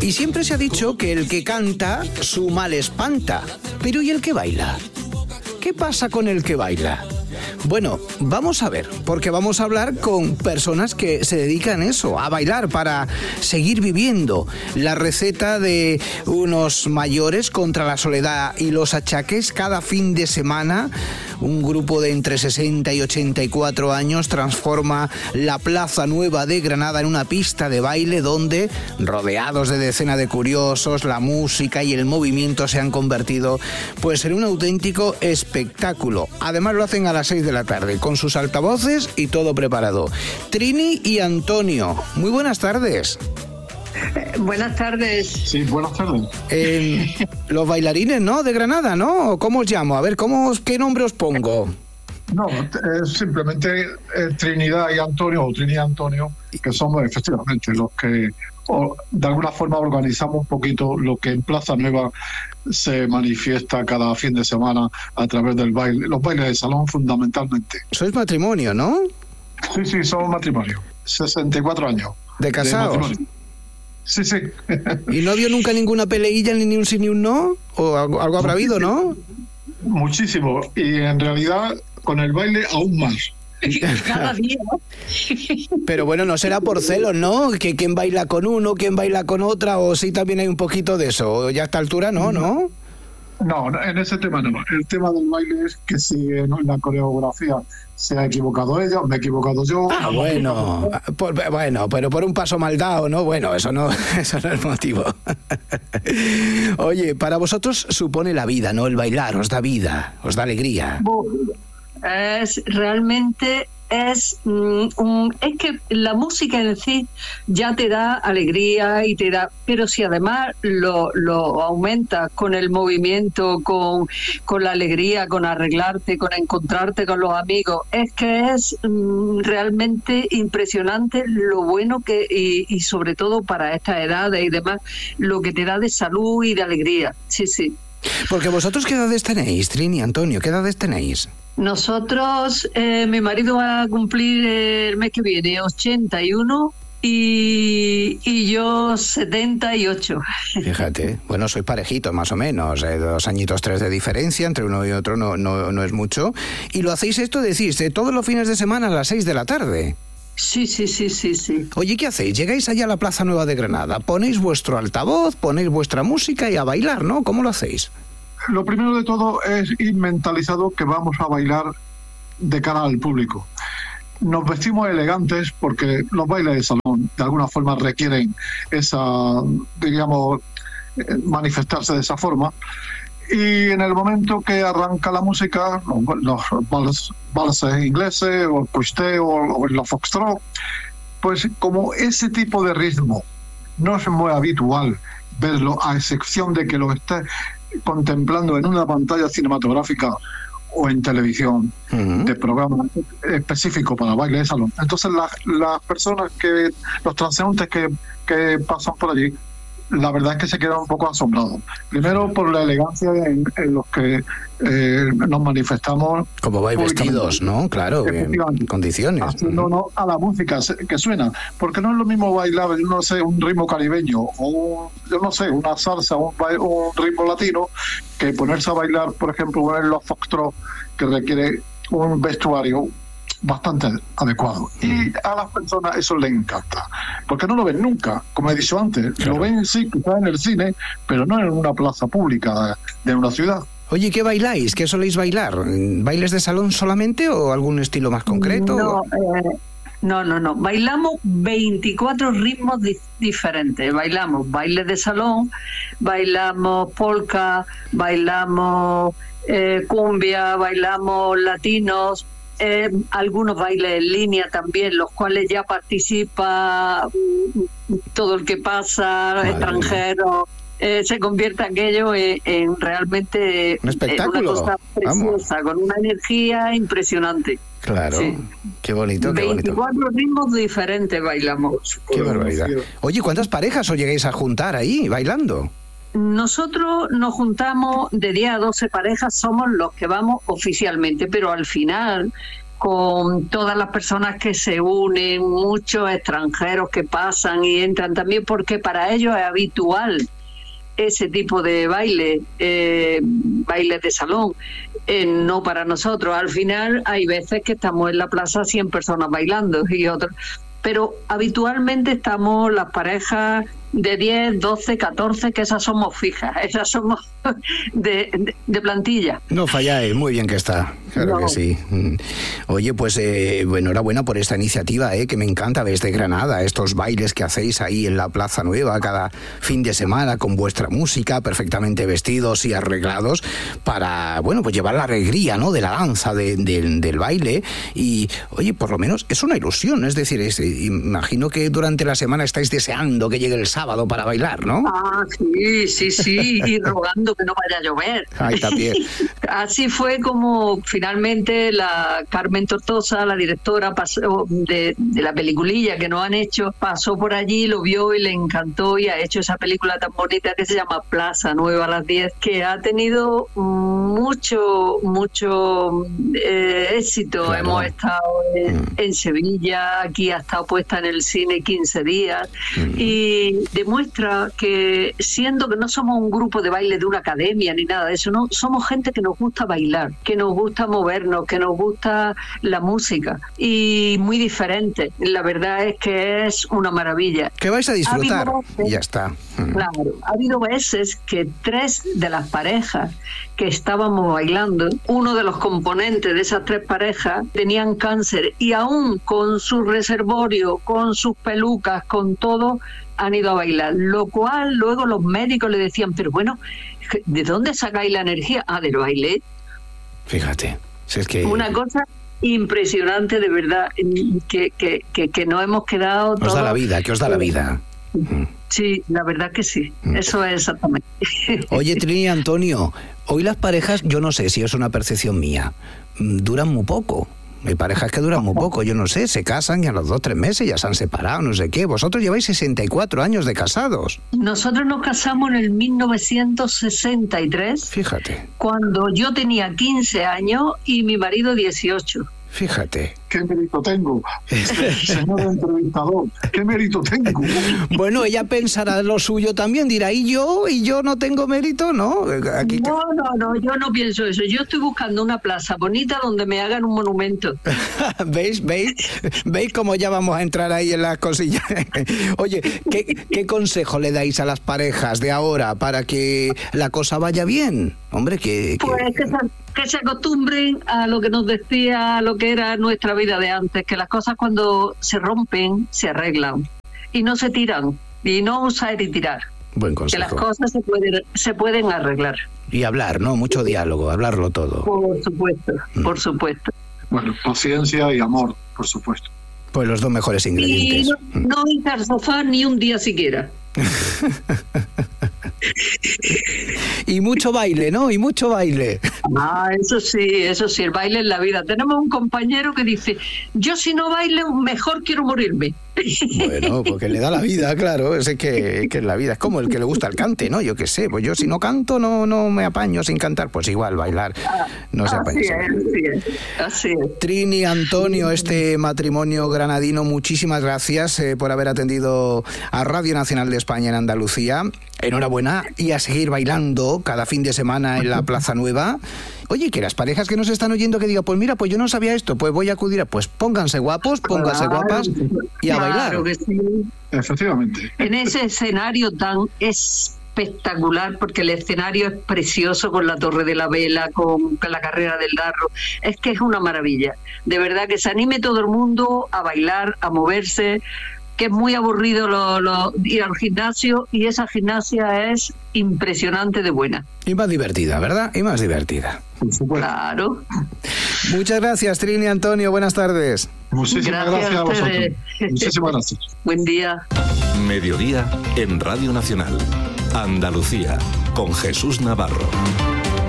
Y siempre se ha dicho que el que canta, su mal espanta. Pero ¿y el que baila? ¿Qué pasa con el que baila? Bueno, vamos a ver, porque vamos a hablar con personas que se dedican a eso, a bailar para seguir viviendo. La receta de unos mayores contra la soledad y los achaques. Cada fin de semana, un grupo de entre 60 y 84 años transforma la Plaza Nueva de Granada en una pista de baile donde, rodeados de decenas de curiosos, la música y el movimiento se han convertido pues en un auténtico espectáculo. Además lo hacen a las 6 de la tarde, con sus altavoces y todo preparado. Trini y Antonio, muy buenas tardes. Buenas tardes. Sí, buenas tardes. Los bailarines, ¿no? De Granada, ¿no? ¿Cómo os llamo? A ver, ¿qué nombre os pongo? No, simplemente Trinidad y Antonio, o Trini y Antonio, que somos efectivamente los que de alguna forma organizamos un poquito lo que en Plaza Nueva se manifiesta cada fin de semana a través del baile, los bailes de salón fundamentalmente. Sois matrimonio, ¿no? Sí, somos matrimonio. 64 años. ¿De casados? Sí. ¿Y no había nunca ninguna peleilla, ni un sí ni un no? ¿O algo habrá habido, no? Muchísimo. Y en realidad con el baile aún más. Cada día. Pero bueno, no será por celos, ¿no? Que quién baila con uno, quién baila con otra, o sí también hay un poquito de eso. O ya a esta altura no. No, en ese tema no. El tema del baile es que si en la coreografía se ha equivocado ella, me he equivocado yo. Bueno, pero por un paso mal dado, ¿no? Bueno, eso no es motivo. Oye, para vosotros supone la vida, ¿no? El bailar os da vida, os da alegría. Es que la música en sí ya te da alegría y te da, pero si además lo aumentas con el movimiento, con la alegría, con arreglarte, con encontrarte con los amigos, es que es realmente impresionante lo bueno que y sobre todo para estas edades y demás, lo que te da de salud y de alegría. Sí. Porque vosotros, ¿qué edades tenéis, Trini, Antonio? ¿Qué edades tenéis? Nosotros, mi marido va a cumplir el mes que viene 81 y yo 78. Fíjate, bueno, sois parejitos más o menos, 2 añitos, 3 de diferencia, entre uno y otro no es mucho. Y lo hacéis esto, decís, todos los fines de semana a las 6 de la tarde. Sí. Oye, ¿qué hacéis? Llegáis allá a la Plaza Nueva de Granada, ponéis vuestro altavoz, ponéis vuestra música y a bailar, ¿no? ¿Cómo lo hacéis? Lo primero de todo es ir mentalizado que vamos a bailar de cara al público. Nos vestimos elegantes porque los bailes de salón de alguna forma requieren esa, diríamos, manifestarse de esa forma. Y en el momento que arranca la música, los valses ingleses, o el quiste, o los foxtrot, pues como ese tipo de ritmo no es muy habitual verlo, a excepción de que lo esté contemplando en una pantalla cinematográfica o en televisión, de programas específicos para baile de salón. Entonces las personas los transeúntes que pasan por allí, la verdad es que se quedan un poco asombrados. Primero por la elegancia en los que nos manifestamos. Como vais vestidos, ¿no? Claro, en condiciones. Haciendo honor a la música que suena. Porque no es lo mismo bailar, yo no sé, un ritmo caribeño o una salsa o un ritmo latino, que ponerse a bailar, por ejemplo, los foxtrot, que requiere un vestuario bastante adecuado. Y a las personas eso les encanta, porque no lo ven nunca, como he dicho antes. Claro. Lo ven sí, quizás en el cine, pero no en una plaza pública de una ciudad. Oye, ¿qué bailáis? ¿Qué soléis bailar? ¿Bailes de salón solamente o algún estilo más concreto? No. Bailamos 24 ritmos diferentes. Bailamos bailes de salón, bailamos polka, bailamos cumbia, bailamos latinos, algunos bailes en línea también, los cuales ya participa todo el que pasa, extranjeros. Se convierte aquello en realmente un espectáculo, una cosa preciosa, con una energía impresionante. Claro, sí. Qué bonito, qué 24 ritmos diferentes bailamos. Qué barbaridad. Oye, ¿cuántas parejas os llegáis a juntar ahí bailando? Nosotros nos juntamos de 10 a 12 parejas, somos los que vamos oficialmente, pero al final con todas las personas que se unen, muchos extranjeros que pasan y entran también, porque para ellos es habitual ese tipo de baile, bailes de salón, no para nosotros. Al final hay veces que estamos en la plaza 100 personas bailando y otros, pero habitualmente estamos las parejas de 10, 12, 14, que esas somos fijas, esas somos de plantilla. No falláis, muy bien que está, claro que sí. Oye, pues enhorabuena por esta iniciativa, que me encanta desde Granada, estos bailes que hacéis ahí en la Plaza Nueva cada fin de semana con vuestra música, perfectamente vestidos y arreglados para, bueno, pues llevar la alegría, ¿no?, de la danza, del baile. Y, oye, por lo menos es una ilusión, es decir, imagino que durante la semana estáis deseando que llegue el sábado para bailar, ¿no? Ah, sí, y rogando que no vaya a llover. Ay, también. Así fue como finalmente la Carmen Tortosa, la directora de la peliculilla que nos han hecho, pasó por allí, lo vio y le encantó y ha hecho esa película tan bonita que se llama Plaza Nueva a las 10, que ha tenido mucho éxito. Claro. Hemos estado en Sevilla, aquí ha estado puesta en el cine 15 días y demuestra que, siendo que no somos un grupo de baile de una academia ni nada de eso, no somos gente que nos gusta bailar, que nos gusta movernos, que nos gusta la música, y muy diferente. La verdad es que es una maravilla. Que vais a disfrutar y ya está. Claro, ha habido veces que 3 de las parejas que estábamos bailando, uno de los componentes de esas 3 parejas tenían cáncer, y aún con su reservorio, con sus pelucas, con todo, han ido a bailar, lo cual luego los médicos le decían, pero bueno, ¿de dónde sacáis la energía? Ah, del baile. Fíjate, si es que... Una cosa impresionante, de verdad, que no hemos quedado... Os da la vida, que os da la vida. Sí, la verdad que sí, eso es exactamente. Oye, Trini y Antonio, hoy las parejas, yo no sé si es una percepción mía, duran muy poco. Hay parejas que duran muy poco, yo no sé, se casan y a los 2-3 meses ya se han separado, no sé qué. Vosotros lleváis 64 años de casados. Nosotros nos casamos en el 1963. Fíjate. Cuando yo tenía 15 años y mi marido 18. Fíjate. ¿Qué mérito tengo? Señor entrevistador, ¿qué mérito tengo? Bueno, ella pensará lo suyo también, dirá, ¿y yo no tengo mérito? ¿No? Aquí... No, yo no pienso eso. Yo estoy buscando una plaza bonita donde me hagan un monumento. ¿Veis cómo ya vamos a entrar ahí en las cosillas? Oye, ¿qué consejo le dais a las parejas de ahora para que la cosa vaya bien? Hombre, Pues que se acostumbren a lo que nos decía, a lo que era nuestra vida de antes, que las cosas cuando se rompen se arreglan y no se tiran, y no usar y tirar. Buen consejo. Que las cosas se pueden arreglar. Y hablar, ¿no? Mucho diálogo, hablarlo todo. Por supuesto, por supuesto. Bueno, paciencia y amor, por supuesto. Pues los 2 mejores ingredientes. Y no ir al sofá ni un día siquiera. Y mucho baile, ¿no? Y mucho baile. Ah, eso sí, el baile es la vida. Tenemos un compañero que dice, yo si no bailo, mejor quiero morirme. Bueno, porque le da la vida, claro, es que es la vida. Es como el que le gusta el cante, ¿no? Yo qué sé, pues yo si no canto no me apaño sin cantar, pues igual bailar no se apaña. Así es. Trini, Antonio, este matrimonio granadino, muchísimas gracias por haber atendido a Radio Nacional de España en Andalucía. Enhorabuena y a seguir bailando cada fin de semana en la Plaza Nueva. Oye, que las parejas que nos están oyendo que digan, pues mira, pues yo no sabía esto, pues voy a acudir pues pónganse guapos, pónganse guapas y a bailar. Claro que sí. Efectivamente. En ese escenario tan espectacular, porque el escenario es precioso, con la Torre de la Vela, con la Carrera del Darro, es que es una maravilla. De verdad que se anime todo el mundo a bailar, a moverse, que es muy aburrido ir al gimnasio, y esa gimnasia es impresionante de buena. Y más divertida, ¿verdad? Y más divertida. Claro. Muchas gracias, Trini y Antonio. Buenas tardes. Muchísimas gracias a vosotros. Muchísimas gracias. Buen día. Mediodía en Radio Nacional. Andalucía, con Jesús Navarro.